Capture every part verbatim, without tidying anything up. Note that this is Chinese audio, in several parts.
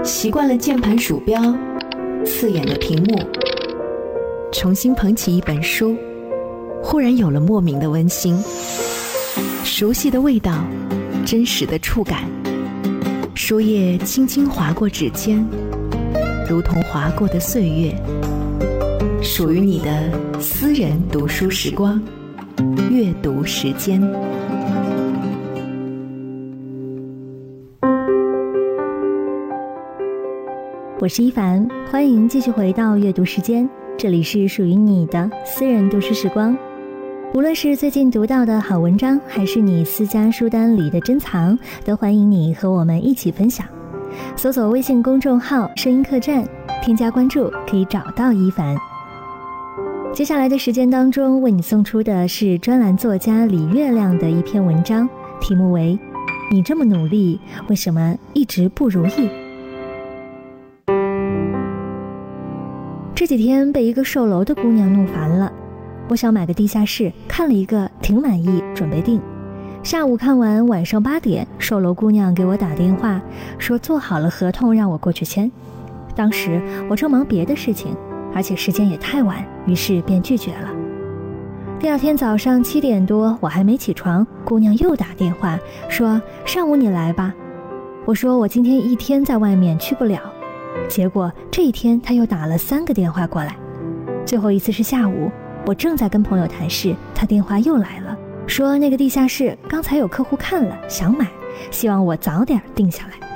习惯了键盘鼠标，刺眼的屏幕，重新捧起一本书，忽然有了莫名的温馨。熟悉的味道，真实的触感，书页轻轻划过指尖，如同划过的岁月，属于你的私人读书时光，阅读时间。 我是一凡，欢迎继续回到阅读时间，这里是属于你的私人读书时光。无论是最近读到的好文章，还是你私家书单里的珍藏，都欢迎你和我们一起分享。搜索微信公众号声音客栈，添加关注可以找到一凡。接下来的时间当中，为你送出的是专栏作家李月亮的一篇文章，题目为你这么努力，为什么一直不如意？这几天被一个售楼的姑娘弄烦了，我想买个地下室，看了一个挺满意，准备订。下午看完，晚上八点，售楼姑娘给我打电话，说做好了合同让我过去签。当时我正忙别的事情，而且时间也太晚，于是便拒绝了。第二天早上七点多，我还没起床，姑娘又打电话说上午你来吧。我说我今天一天在外面去不了。结果这一天他又打了三个电话过来，最后一次是下午，我正在跟朋友谈事，他电话又来了，说那个地下室刚才有客户看了想买，希望我早点定下来。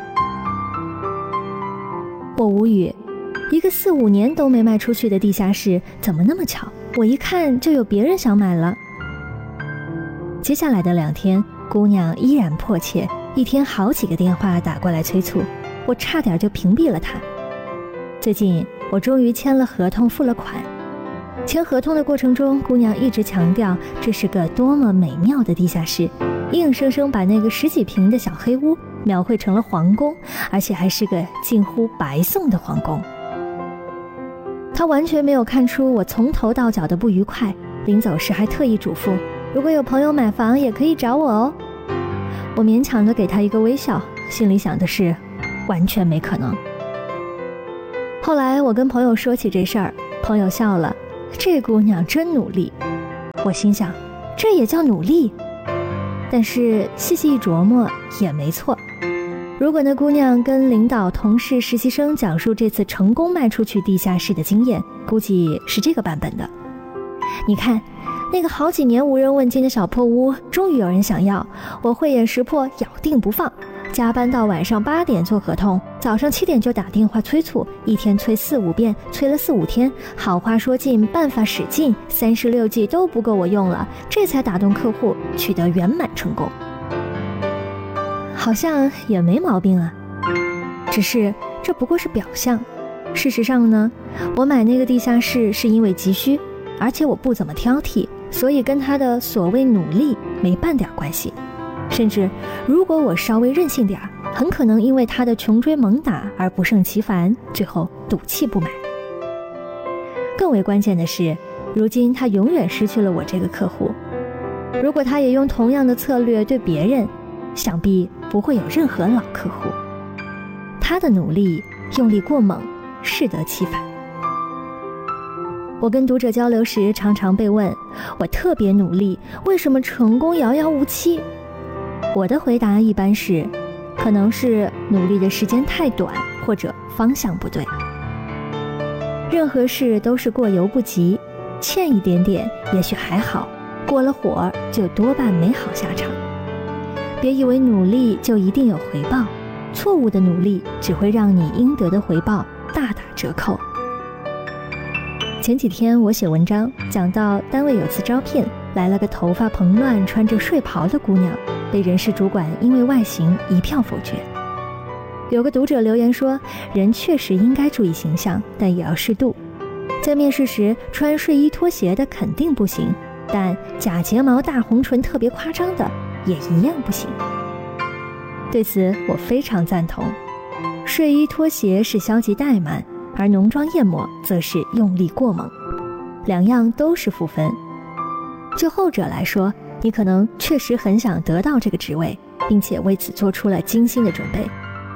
我无语，一个四五年都没卖出去的地下室，怎么那么巧，我一看就有别人想买了。接下来的两天，姑娘依然迫切，一天好几个电话打过来催促，我差点就屏蔽了她。最近我终于签了合同，付了款。签合同的过程中，姑娘一直强调这是个多么美妙的地下室，硬生生把那个十几平的小黑屋描绘成了皇宫，而且还是个近乎白送的皇宫。她完全没有看出我从头到脚的不愉快，临走时还特意嘱咐，如果有朋友买房也可以找我哦。我勉强地给她一个微笑，心里想的是完全没可能。后来我跟朋友说起这事儿，朋友笑了，这姑娘真努力。我心想，这也叫努力？但是细细一琢磨也没错。如果那姑娘跟领导、同事、实习生讲述这次成功卖出去地下室的经验，估计是这个版本的。你看，那个好几年无人问津的小破屋，终于有人想要，我慧眼识破，咬定不放。加班到晚上八点做合同，早上七点就打电话催促，一天催四五遍，催了四五天，好话说尽，办法使尽，三十六计都不够我用了，这才打动客户，取得圆满成功。好像也没毛病啊，只是这不过是表象。事实上呢，我买那个地下室是因为急需，而且我不怎么挑剔，所以跟他的所谓努力没半点关系。甚至如果我稍微任性点，很可能因为他的穷追猛打而不胜其烦，最后赌气不买。更为关键的是，如今他永远失去了我这个客户。如果他也用同样的策略对别人，想必不会有任何老客户。他的努力用力过猛，适得其反。我跟读者交流时常常被问，我特别努力，为什么成功遥遥无期？我的回答一般是，可能是努力的时间太短，或者方向不对。任何事都是过犹不及，欠一点点也许还好，过了火就多半没好下场。别以为努力就一定有回报，错误的努力只会让你应得的回报大打折扣。前几天我写文章讲到，单位有次招聘，来了个头发蓬乱穿着睡袍的姑娘，被人事主管因为外形一票否决。有个读者留言说，人确实应该注意形象，但也要适度。在面试时穿睡衣拖鞋的肯定不行，但假睫毛大红唇特别夸张的也一样不行。对此我非常赞同，睡衣拖鞋是消极怠慢，而浓妆艳抹则是用力过猛，两样都是负分。就后者来说，你可能确实很想得到这个职位，并且为此做出了精心的准备，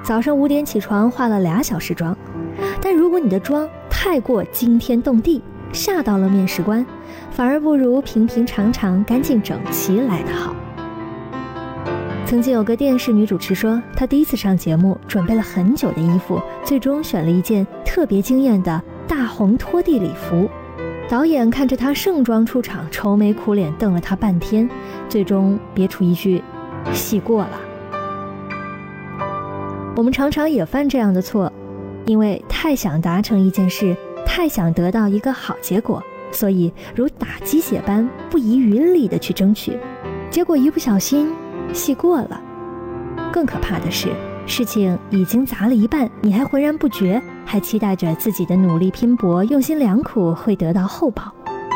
早上五点起床化了俩小时妆，但如果你的妆太过惊天动地，吓到了面试官，反而不如平平常常干净整齐来得好。曾经有个电视女主持说，她第一次上节目准备了很久的衣服，最终选了一件特别惊艳的大红拖地礼服。导演看着她盛装出场，愁眉苦脸瞪了她半天，最终憋出一句戏过了。我们常常也犯这样的错，因为太想达成一件事，太想得到一个好结果，所以如打鸡血般不遗余力地去争取，结果一不小心戏过了。更可怕的是，事情已经砸了一半，你还浑然不觉，还期待着自己的努力拼搏、用心良苦会得到厚报。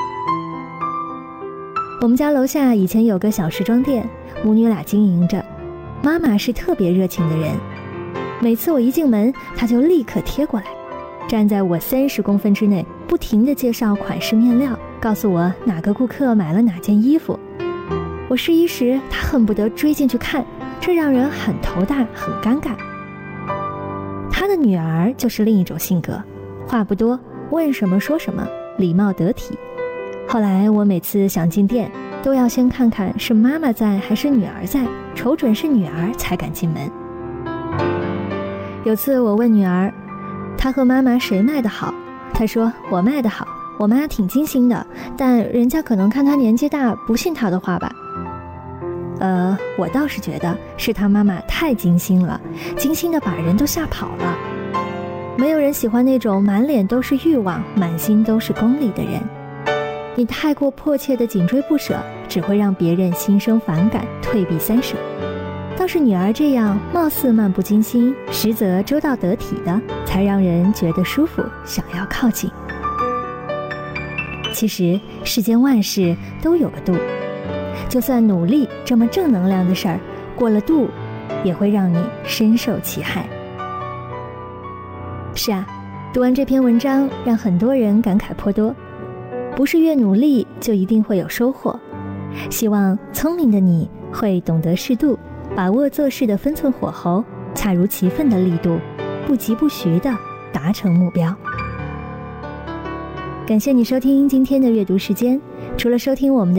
我们家楼下以前有个小时装店，母女俩经营着，妈妈是特别热情的人，每次我一进门，她就立刻贴过来，站在我三十公分之内，不停地介绍款式面料，告诉我哪个顾客买了哪件衣服。我试衣时，她恨不得追进去看，这让人很头大，很尴尬。她的女儿就是另一种性格，话不多，问什么说什么，礼貌得体。后来我每次想进店，都要先看看是妈妈在还是女儿在，瞅准是女儿才敢进门。有次我问女儿，她和妈妈谁卖得好？她说我卖得好，我妈挺精心的，但人家可能看她年纪大，不信她的话吧。呃，我倒是觉得是她妈妈太精心了，精心的把人都吓跑了。没有人喜欢那种满脸都是欲望，满心都是功利的人。你太过迫切的紧追不舍，只会让别人心生反感，退避三舍。倒是女儿这样貌似漫不经心，实则周到得体的，才让人觉得舒服，想要靠近。其实世间万事都有个度，就算努力这么正能量的事儿，过了度也会让你深受其害。是啊，读完这篇文章，让很多人感慨颇多。不是越努力就一定会有收获，希望聪明的你会懂得适度，把握做事的分寸火候，恰如其分的力度，不疾不徐地达成目标。感谢你收听今天的阅读时间，除了收听我们的